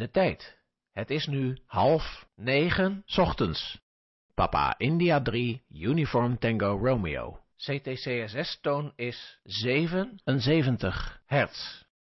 de tijd. Het is nu 8:30 ochtends. Papa India 3, Uniform Tango Romeo. CTCSS-toon is 77 hertz.